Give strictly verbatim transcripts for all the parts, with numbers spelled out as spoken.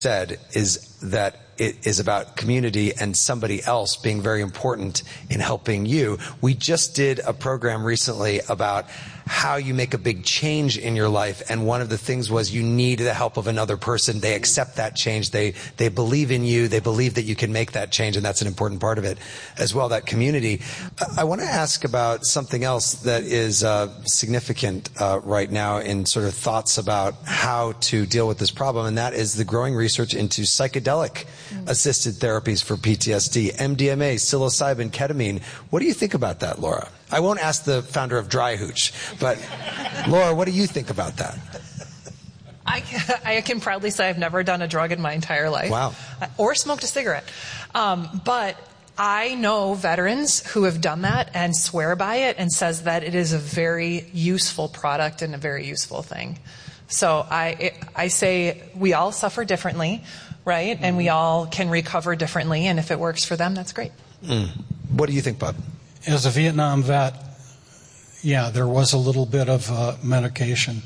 said is that it is about community and somebody else being very important in helping you. We just did a program recently about how you make a big change in your life, and one of the things was you need the help of another person. They accept that change. They they believe in you. They believe that you can make that change, and that's an important part of it as well, that community. I want to ask about something else that is uh, significant uh, right now in sort of thoughts about how to deal with this problem, and that is the growing research into psychedelic assisted therapies for P T S D, M D M A, psilocybin, ketamine. What do you think about that, Laura? I won't ask the founder of Dry Hooch, but Laura, what do you think about that? I can, I can proudly say I've never done a drug in my entire life. Wow. Or smoked a cigarette. Um, but I know veterans who have done that and swear by it and says that it is a very useful product and a very useful thing. So I, I say we all suffer differently, right? And we all can recover differently, and if it works for them, that's great. Mm. What do you think, Bob? As a Vietnam vet, yeah, there was a little bit of uh, medication.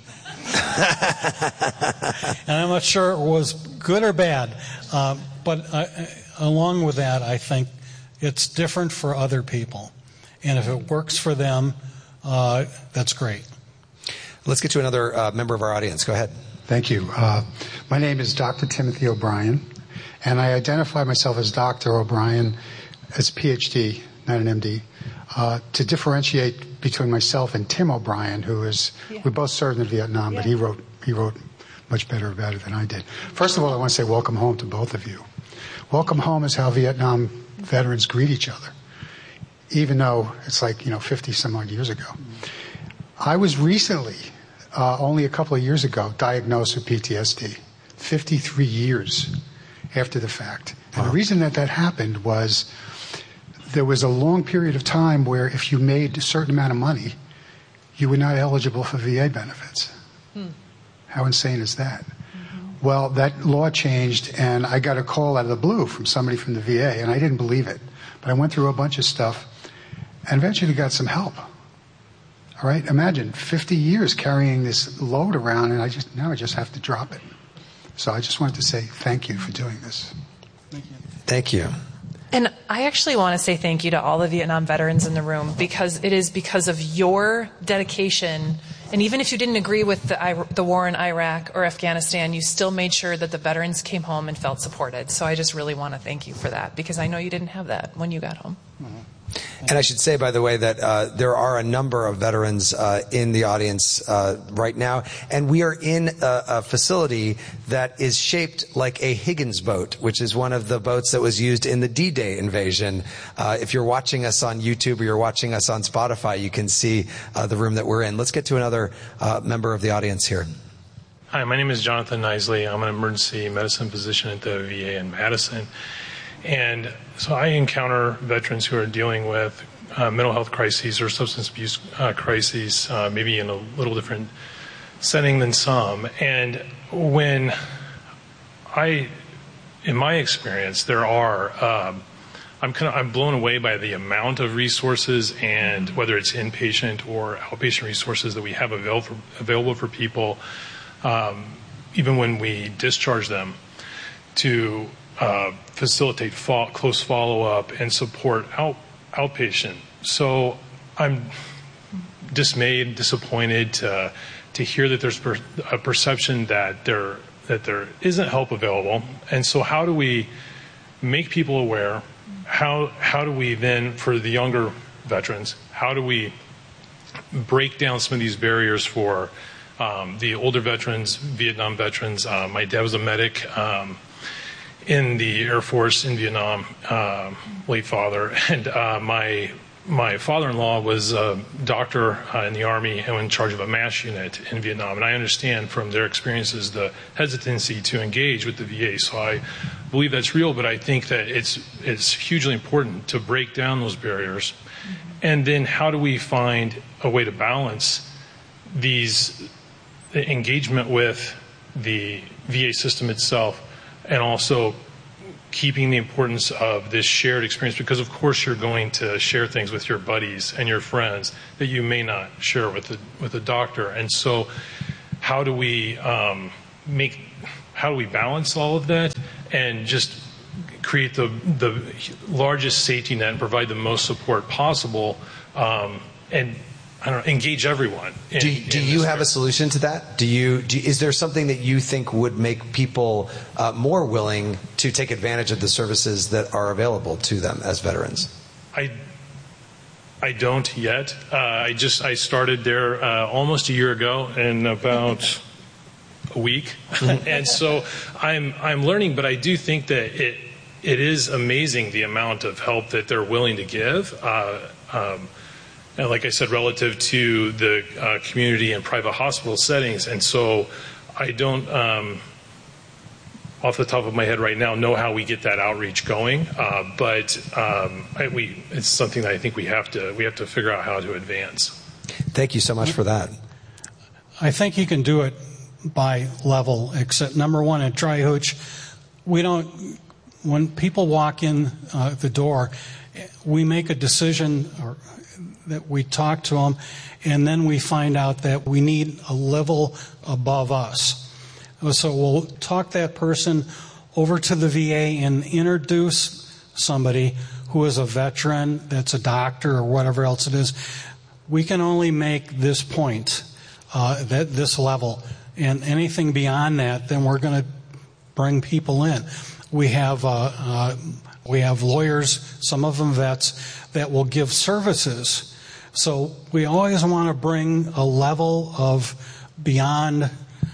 And I'm not sure it was good or bad. Uh, but uh, along with that, I think it's different for other people. And if it works for them, uh, that's great. Let's get to another uh, member of our audience. Go ahead. Thank you. Uh, my name is Doctor Timothy O'Brien, and I identify myself as Doctor O'Brien as P H D, not an M D, uh, to differentiate between myself and Tim O'Brien, who is, yeah. we both served in Vietnam, yeah. but he wrote he wrote much better about it than I did. First of all, I want to say welcome home to both of you. Welcome home is how Vietnam veterans greet each other, even though it's like, you know, fifty some odd years ago. I was recently, uh, only a couple of years ago, diagnosed with P T S D, fifty-three years after the fact. And wow. the reason that that happened was there was a long period of time where if you made a certain amount of money, you were not eligible for V A benefits. Hmm. How insane is that? Mm-hmm. Well, that law changed, and I got a call out of the blue from somebody from the V A, and I didn't believe it. But I went through a bunch of stuff and eventually got some help. All right? Imagine fifty years carrying this load around, and I just now I just have to drop it. So I just wanted to say thank you for doing this. Thank you. Thank you. And I actually want to say thank you to all the Vietnam veterans in the room, because it is because of your dedication, and even if you didn't agree with the, the war in Iraq or Afghanistan, you still made sure that the veterans came home and felt supported. So I just really want to thank you for that, because I know you didn't have that when you got home. Mm-hmm. And I should say, by the way, that uh, there are a number of veterans uh, in the audience uh, right now, and we are in a, a facility that is shaped like a Higgins boat, which is one of the boats that was used in the D-Day invasion. Uh, if you're watching us on YouTube or you're watching us on Spotify, you can see uh, the room that we're in. Let's get to another uh, member of the audience here. Hi, my name is Jonathan Nisley. I'm an emergency medicine physician at the V A in Madison. And so I encounter veterans who are dealing with uh, mental health crises or substance abuse uh, crises, uh, maybe in a little different setting than some. And when I, in my experience, there are, um, I'm kind of, I'm blown away by the amount of resources, and whether it's inpatient or outpatient resources that we have available for, available for people, um, even when we discharge them, to Uh, facilitate fo- close follow-up and support out, outpatient. So I'm dismayed, disappointed to to hear that there's per- a perception that there that there isn't help available. And so how do we make people aware? How how do we then, for the younger veterans, how do we break down some of these barriers for um, the older veterans, Vietnam veterans? Uh, my dad was a medic. Um, in the Air Force in Vietnam, uh, late father, and uh, my my father-in-law was a doctor uh, in the Army and in charge of a MASH unit in Vietnam, and I understand from their experiences the hesitancy to engage with the V A, so I believe that's real, but I think that it's it's hugely important to break down those barriers. Mm-hmm. And then how do we find a way to balance these the engagement with the V A system itself, and also keeping the importance of this shared experience, because of course you're going to share things with your buddies and your friends that you may not share with the with the doctor. And so how do we um, make how do we balance all of that and just create the the largest safety net and provide the most support possible, um, and I don't know, engage everyone. In, do do you have a solution to that? Do you, do, is there something that you think would make people uh, more willing to take advantage of the services that are available to them as veterans? I I don't yet. Uh, I just I started there uh, almost a year ago in about a week, and so I'm I'm learning. But I do think that it it is amazing the amount of help that they're willing to give. Uh, um, And like I said, relative to the uh, community and private hospital settings. And so I don't, um, off the top of my head right now, know how we get that outreach going. Uh, but um, I, we, it's something that I think we have to we have to figure out how to advance. Thank you so much for that. I think you can do it by level, except number one, at Dry Hooch, we don't, when people walk in uh, the door, we make a decision or that we talk to them, and then we find out that we need a level above us. So we'll talk that person over to the V A and introduce somebody who is a veteran, that's a doctor or whatever else it is. We can only make this point, uh, that this level, and anything beyond that, then we're going to bring people in. We have uh, uh, we have lawyers, some of them vets, that will give services. So we always want to bring a level of beyond.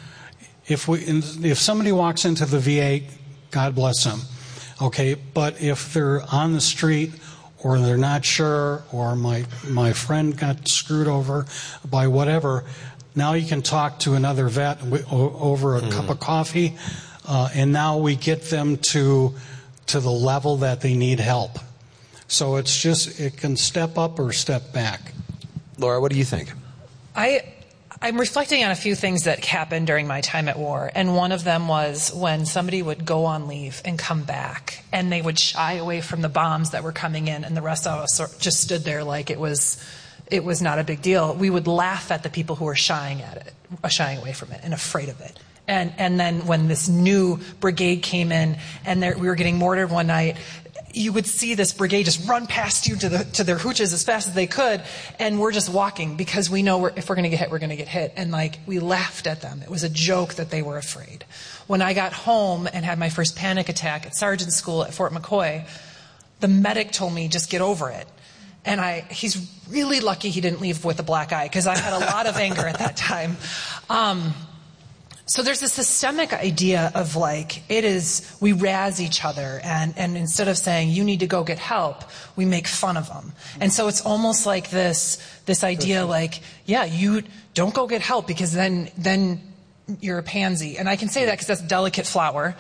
If we, if somebody walks into the V A, God bless them, okay. But if they're on the street, or they're not sure, or my my friend got screwed over by whatever, now you can talk to another vet over a mm. cup of coffee, uh, and now we get them to to the level that they need help. So it's just, it can step up or step back. Laura, what do you think? I, I'm reflecting on a few things that happened during my time at war, and one of them was when somebody would go on leave and come back, and they would shy away from the bombs that were coming in, and the rest of us just stood there like it was, it was not a big deal. We would laugh at the people who were shying at it, shying away from it, and afraid of it. And and then when this new brigade came in, and there, we were getting mortared one night, you would see this brigade just run past you to the to their hooches as fast as they could, and we're just walking because we know we're, if we're going to get hit, we're going to get hit. And like, we laughed at them. It was a joke that they were afraid. When I got home and had my first panic attack at sergeant school at Fort McCoy, the medic told me, just get over it. And I, he's really lucky he didn't leave with a black eye, because I had a lot of anger at that time. Um, So there's this systemic idea of like, it is, we razz each other, and, and instead of saying, you need to go get help, we make fun of them. And so it's almost like this, this idea like, yeah, you don't go get help because then, then you're a pansy. And I can say that because that's delicate flower.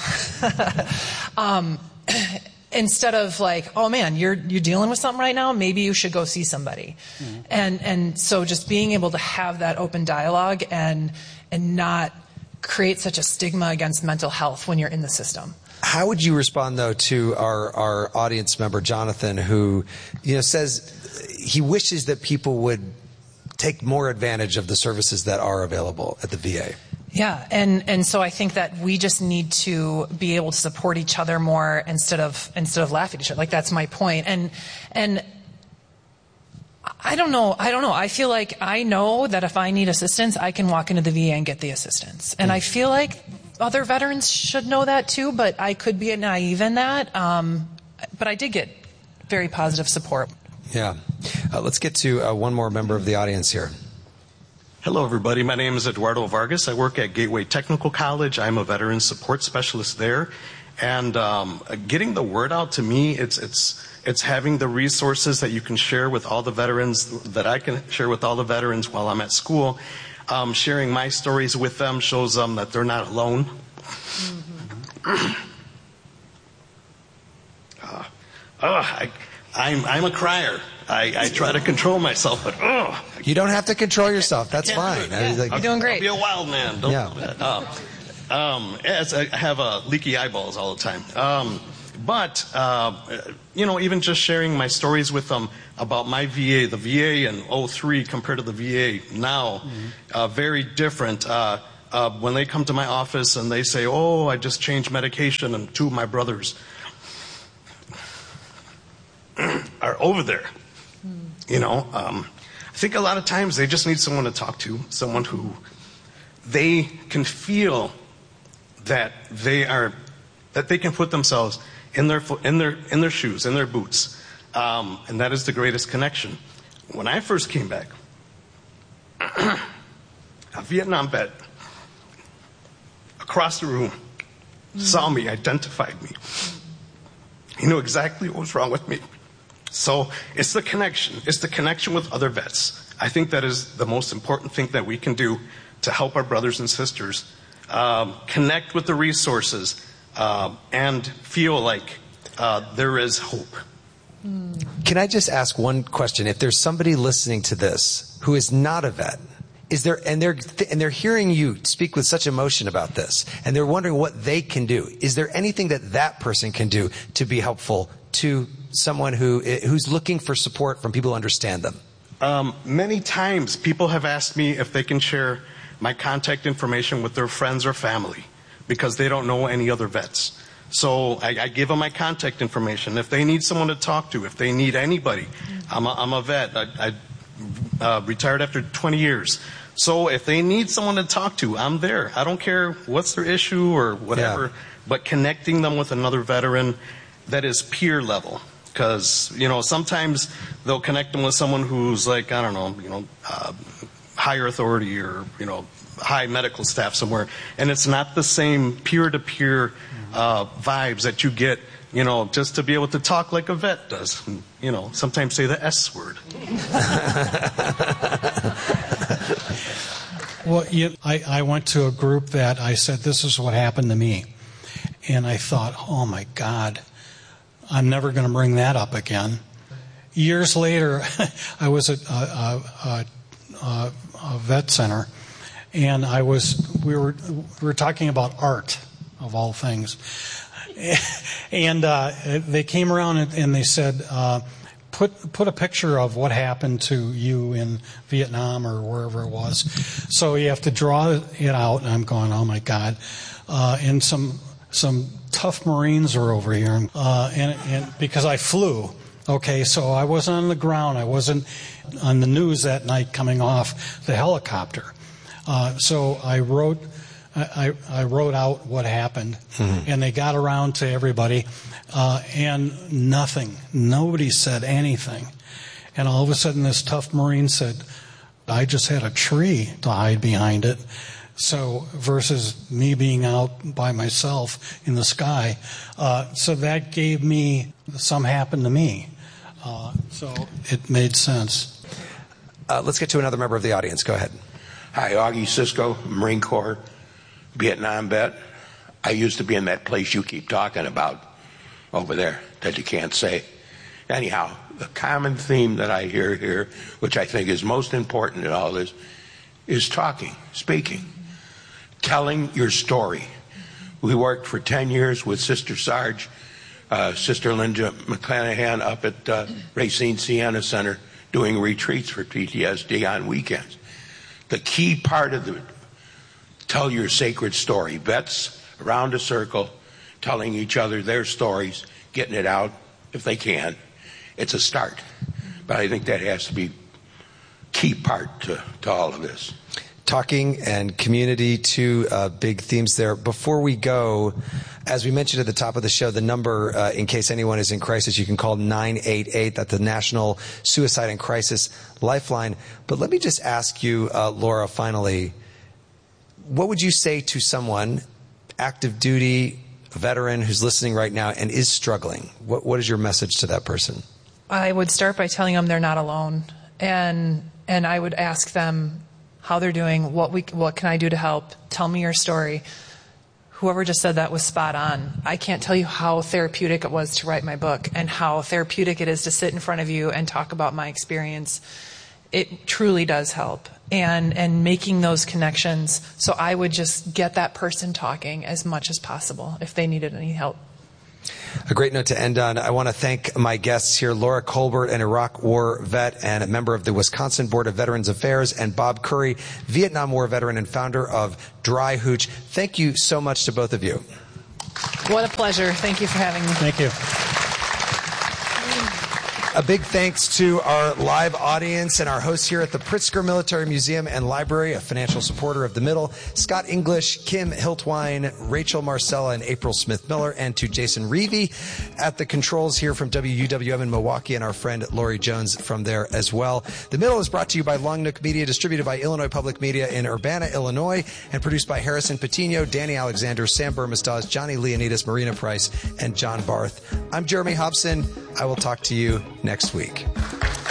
um, instead of like, oh man, you're, you're dealing with something right now, maybe you should go see somebody. Mm-hmm. And, and so just being able to have that open dialogue and, and not create such a stigma against mental health when you're in the system. How would you respond, though, to our, our audience member, Jonathan, who, you know, says he wishes that people would take more advantage of the services that are available at the V A? Yeah, and, and so I think that we just need to be able to support each other more instead of instead of laugh at each other. Like, that's my point. And and I don't know. I don't know. I feel like I know that if I need assistance, I can walk into the V A and get the assistance. And I feel like other veterans should know that too, but I could be naive in that. Um, but I did get very positive support. Yeah. Uh, let's get to uh, one more member of the audience here. Hello, everybody. My name is Eduardo Vargas. I work at Gateway Technical College. I'm a veteran support specialist there. And um, getting the word out, to me, it's it's it's having the resources that you can share with all the veterans, that I can share with all the veterans while I'm at school. Um, sharing my stories with them shows them that they're not alone. Mm-hmm. uh, oh, I, I'm I'm a crier. I, I try to control myself, but oh, you don't have to control yourself. That's fine. Yeah. Like, you're doing great. I'll be a wild man. Don't yeah. do that. Uh, um, as I have uh, leaky eyeballs all the time. Um, but uh, you know, even just sharing my stories with them about my V A, the V A in oh three compared to the V A now, mm-hmm. uh, very different. Uh, uh, when they come to my office and they say, oh, I just changed medication and two of my brothers are over there. Mm. You know, um, I think a lot of times they just need someone to talk to, someone who they can feel that they are, that they can put themselves in their in their in their shoes, in their boots, um, and that is the greatest connection. When I first came back, a Vietnam vet across the room mm. saw me, identified me. He knew exactly what was wrong with me. So it's the connection. It's the connection with other vets. I think that is the most important thing that we can do to help our brothers and sisters um, connect with the resources uh, and feel like uh, there is hope. Can I just ask one question? If there's somebody listening to this who is not a vet, is there, and they're and they're hearing you speak with such emotion about this, and they're wondering what they can do, is there anything that that person can do to be helpful to someone who who's looking for support from people who understand them? Um, many times people have asked me if they can share my contact information with their friends or family because they don't know any other vets. So I, I give them my contact information. If they need someone to talk to, if they need anybody, I'm a, I'm a vet. I, I uh, retired after twenty years. So if they need someone to talk to, I'm there. I don't care what's their issue or whatever, yeah. But connecting them with another veteran that is peer level. Because, you know, sometimes they'll connect them with someone who's like, I don't know, you know, uh, higher authority or, you know, high medical staff somewhere. And it's not the same peer-to-peer uh, vibes that you get, you know, just to be able to talk like a vet does. And, you know, sometimes say the S word. Well, you, I, I went to a group that I said, this is what happened to me. And I thought, oh, my God. I'm never going to bring that up again. Years later, I was at a, a, a, a vet center, and I was we were we were talking about art, of all things, and uh, they came around and, and they said, uh, put put a picture of what happened to you in Vietnam or wherever it was. So you have to draw it out, and I'm going, oh my God, uh, and some. Some tough Marines are over here, uh, and, and because I flew, okay, so I wasn't on the ground, I wasn't on the news that night coming off the helicopter. Uh, so I wrote, I, I wrote out what happened, mm-hmm. and they got around to everybody, uh, and nothing, nobody said anything, and all of a sudden this tough Marine said, "I just had a tree to hide behind it." So versus me being out by myself in the sky, uh, so that gave me some happened to me. Uh, so it made sense. Uh, let's get to another member of the audience. Go ahead. Hi, Augie Cisco, Marine Corps, Vietnam vet. I used to be in that place you keep talking about over there that you can't say. Anyhow, the common theme that I hear here, which I think is most important in all this, is talking, speaking. Telling your story. We worked for ten years with Sister Sarge, uh, Sister Linda McClanahan up at uh, Racine Sienna Center doing retreats for P T S D on weekends. The key part of the tell your sacred story. Vets around a circle telling each other their stories, getting it out if they can. It's a start. But I think that has to be key part to, to all of this. Talking and community, two uh, big themes there. Before we go, as we mentioned at the top of the show, the number, uh, in case anyone is in crisis, you can call nine eight eight. That's the National Suicide and Crisis Lifeline. But let me just ask you, uh, Laura, finally, what would you say to someone, active duty, a veteran who's listening right now and is struggling? What, what is your message to that person? I would start by telling them they're not alone. And, and I would ask them how they're doing, what we, what can I do to help? Tell me your story. Whoever just said that was spot on. I can't tell you how therapeutic it was to write my book and how therapeutic it is to sit in front of you and talk about my experience. It truly does help. And, and making those connections. So I would just get that person talking as much as possible if they needed any help. A great note to end on. I want to thank my guests here, Laura Colbert, an Iraq War vet and a member of the Wisconsin Board of Veterans Affairs, and Bob Curry, Vietnam War veteran and founder of Dry Hooch. Thank you so much to both of you. What a pleasure. Thank you for having me. Thank you. A big thanks to our live audience and our hosts here at the Pritzker Military Museum and Library, a financial supporter of The Middle, Scott English, Kim Hiltwine, Rachel Marcella, and April Smith-Miller, and to Jason Reevey at the controls here from W U W M in Milwaukee, and our friend Lori Jones from there as well. The Middle is brought to you by Long Nook Media, distributed by Illinois Public Media in Urbana, Illinois, and produced by Harrison Patino, Danny Alexander, Sam Burmistaz, Johnny Leonidas, Marina Price, and John Barth. I'm Jeremy Hobson. I will talk to you next week.